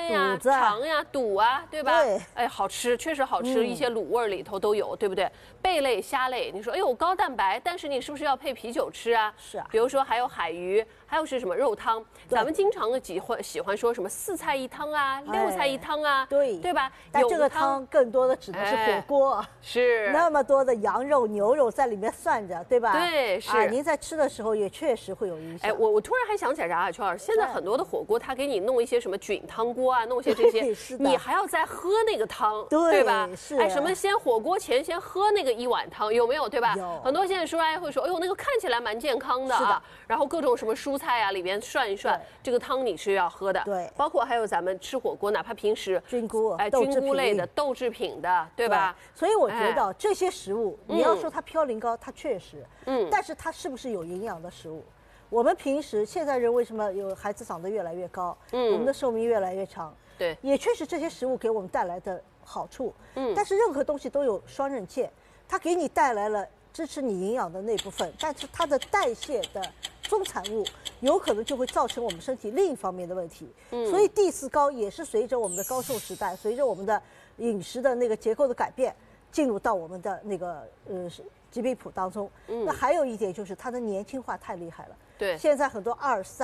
鲜呀、肠呀、肚啊，对吧？ 对， 哎，好吃，确实好吃，一些卤味里头都有，对不对？贝类、虾类，你说，哎呦，高蛋白，但是你是不是要配啤酒吃啊？ 是啊。 比如说还有海鱼，还有是什么肉汤？咱们经常的喜欢说什么4菜一汤啊、6菜一汤啊，对吧？ 但这个汤更多的指的是火锅， 是那么多的羊肉、牛肉在里面涮着，对吧？ 对，是。 您在吃的时候也确实会有影响。 哎，我突然还想起来啥，圈儿，现在很多的火锅，他给你弄一些什么菌汤锅啊，弄一些这些，你还要再喝那个汤，对吧？ 是。 哎，什么先火锅前先喝那个1碗汤，有没有？对吧？ 有。 很多现在说哎会说，哎呦那个看起来蛮健康的啊，然后各种什么蔬菜啊里边涮一涮，这个汤你是要喝的。 对。 包括还有咱们吃火锅，哪怕平时菌菇， 哎菌菇类的豆制品的，对吧？ 所以我觉得这些食物，你要说它嘌呤高，它确实，但是它是不是有营养的食物？我们平时现在人为什么有孩子长得越来越高，我们的寿命越来越长， 对， 也确实这些食物给我们带来的好处，但是任何东西都有双刃剑，它给你带来了支持你营养的那部分，但是它的代谢的中产物有可能就会造成我们身体另一方面的问题，所以第4高也是随着我们的高寿时代，随着我们的饮食的那个结构的改变，进入到我们的那个疾病谱当中。那还有一点就是它的年轻化太厉害了。 对， 现在很多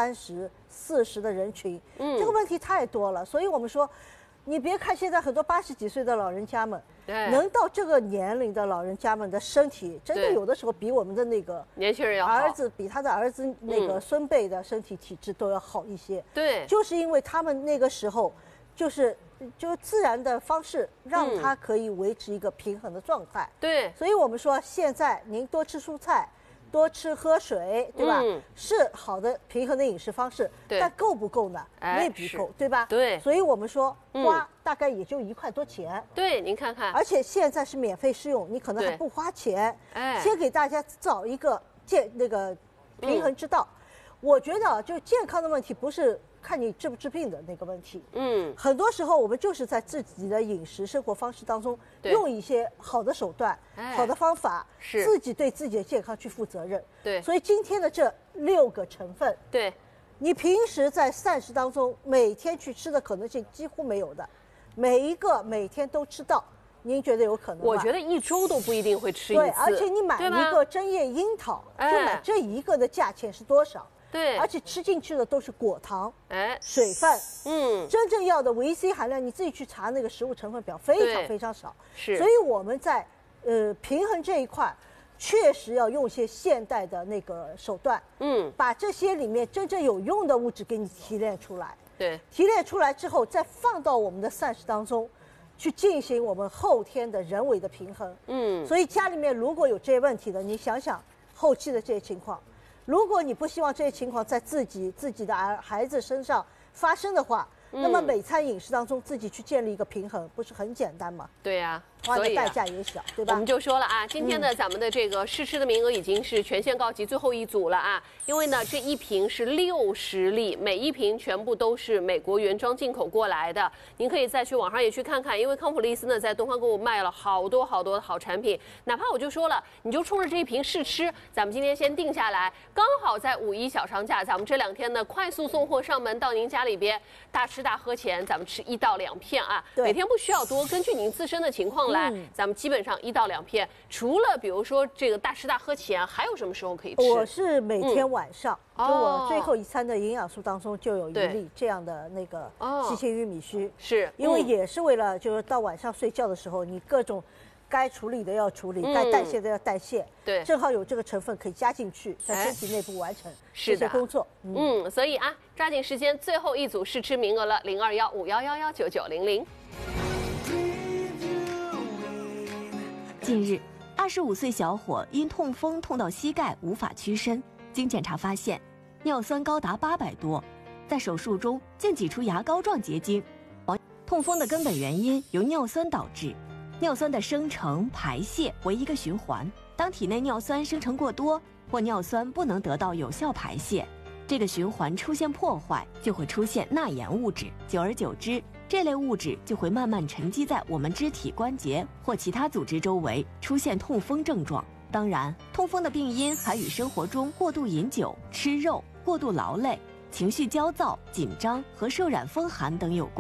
20、30、40的人群，这个问题太多了。所以我们说，你别看现在很多80几岁的老人家们，能到这个年龄的老人家们的身体，真的有的时候比我们的那个年轻人要好， 儿子比他的儿子那个孙辈的身体体质都要好一些。 对， 就是因为他们那个时候，就自然的方式让他可以维持一个平衡的状态。 对， 所以我们说现在您多吃蔬菜。多吃喝水，对吧？是好的平衡的饮食方式，但够不够呢？未必够，对吧？ 对， 所以我们说花大概也就1块多钱。 对，您看看， 而且现在是免费试用，你可能还不花钱。先给大家找一个平衡之道。我觉得就健康的问题不是看你治不治病的那个问题，很多时候我们就是在自己的饮食生活方式当中用一些好的手段、好的方法，自己对自己的健康去负责任。 对， 所以今天的这6个成分， 对， 你平时在膳食当中每天去吃的可能性几乎没有的，每一个每天都吃到，您觉得有可能吗？ 我觉得1周都不一定会吃一次。 对，而且你买一个针叶樱桃，就买这一个的价钱是多少？ 对， 而且吃进去的都是果糖、水分，真正要的维 C 含量，你自己去查那个食物成分表，非常非常少。 是， 所以我们在平衡这一块，确实要用些现代的那个手段，把这些里面真正有用的物质给你提炼出来。 对， 提炼出来之后，再放到我们的膳食当中，去进行我们后天的人为的平衡。所以家里面如果有这些问题的，你想想后期的这些情况。如果你不希望这些情况在自己的孩子身上发生的话，那么每餐饮食当中自己去建立一个平衡，不是很简单吗？ 对呀， 花的代价也小，对吧？ 我们就说了啊，今天的咱们的这个试吃的名额已经是全线告急，最后一组了啊！因为呢，这一瓶是60粒，每一瓶全部都是美国原装进口过来的。您可以再去网上也去看看，因为康普利斯呢在东方购物卖了好多的好产品。哪怕我就说了，你就冲着这一瓶试吃，咱们今天先定下来，刚好在5·1小长假，咱们这2天呢快速送货上门到您家里边，大吃大喝前，咱们吃1到2片啊，每天不需要多，根据您自身的情况来，咱们基本上1到2片。除了比如说这个大吃大喝前，还有什么时候可以吃？ 我是每天晚上，就我最后一餐的营养素当中就有1粒这样的那个西芹玉米须， 是因为也是为了就是到晚上睡觉的时候，你各种该处理的要处理，该代谢的要代谢， 对， 正好有这个成分可以加进去，在身体内部完成这些工作。 所以啊，抓紧时间，最后一组试吃名额了，0215119900。 近日，25岁小伙因痛风痛到膝盖无法屈伸，经检查发现尿酸高达800多，在手术中竟挤出牙膏状结晶。痛风的根本原因由尿酸导致，尿酸的生成、排泄为一个循环。当体内尿酸生成过多，或尿酸不能得到有效排泄，这个循环出现破坏，就会出现钠盐物质。久而久之，这类物质就会慢慢沉积在我们肢体关节或其他组织周围，出现痛风症状。当然，痛风的病因还与生活中过度饮酒、吃肉、过度劳累、情绪焦躁、紧张和受染风寒等有关。